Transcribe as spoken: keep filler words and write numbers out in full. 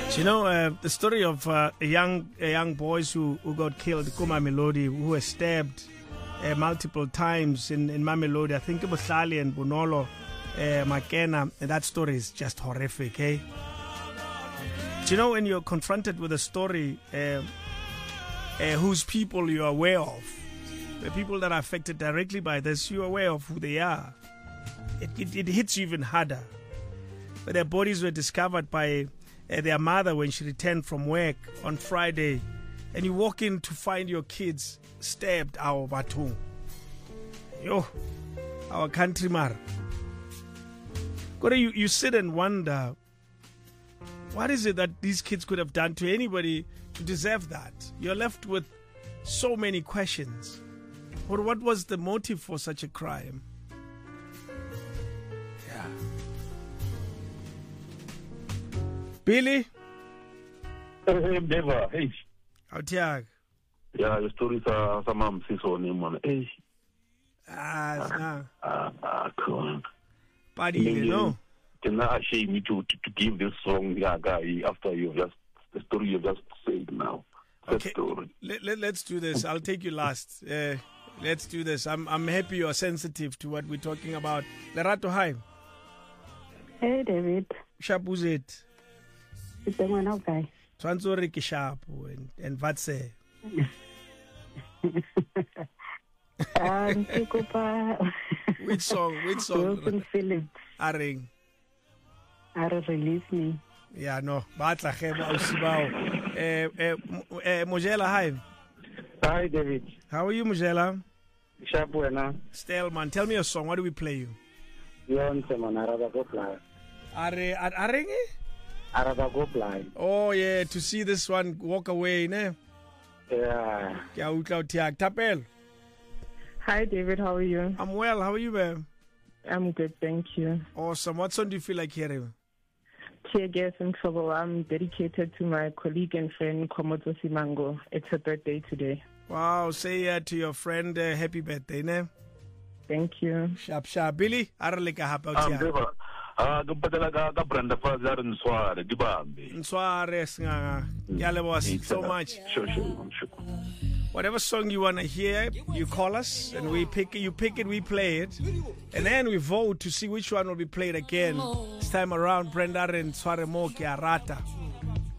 Do you know uh, the story of uh, a young a young boys who, who got killed, Kuma Melody, who were stabbed uh, multiple times in, in Mamelodi? I think it was Sali and Bunolo, uh, Makena, and that story is just horrific, eh? Do you know when you're confronted with a story uh, uh, whose people you're aware of, the people that are affected directly by this, you're aware of who they are, it, it, it hits you even harder. But their bodies were discovered by uh, their mother when she returned from work on Friday, and you walk in to find your kids stabbed. Our Batu, yo, our country mar. You you sit and wonder, what is it that these kids could have done to anybody to deserve that? You're left with so many questions. What what was the motive for such a crime? Yeah. Billy? Hey, Deva. Hey. Autiag. Yeah, the stories are some of them on him, man. Hey. Ah, nah. Ah, ah, cool. Buddy, you know. Can I shame me to, to, to give this song, yeah, guy, after you just, the story you just said now. Okay. Let, let, let's do this. I'll take you last. Uh, let's do this. I'm I'm happy you're sensitive to what we're talking about. Lerato, hi. Hey, David. Sharp, who's it? It's the one out guy. Transori Sharp and and Vatse. Um, which song? Which song? Wilson Phillips. Aring. Are release me. Yeah, no. Batla Khema Usibao. Eh, eh, eh, Mojela, hi. Hi, David. How are you, Mojela? Sharp, buena. Stelman, tell me a song. What do we play you? Beyonce, man. Araba go fly. Are Aringi? Araba go fly. Oh, yeah. To see this one walk away, ne? Yeah. Tapel. Hi, David. How are you? I'm well. How are you, man? I'm good, thank you. Awesome. What song do you feel like hearing? Tear Gas and Trouble. I'm dedicated to my colleague and friend, Komoto Simango. It's her birthday today. Wow. Say uh, to your friend, uh, happy birthday, ne? Thank you. Sharp, sharp. Billy, Aralika Hapa. I'm Deva. Ah, Gampatala ka Brenda Fazar and Sware, Dibambi. Suarez, Yalabos, so much. Sure, sure, sure. Whatever song you want to hear, you call us and we pick it, you pick it, we play it. And then we vote to see which one will be played again. This time around, Brenda and Sware Moki Arata.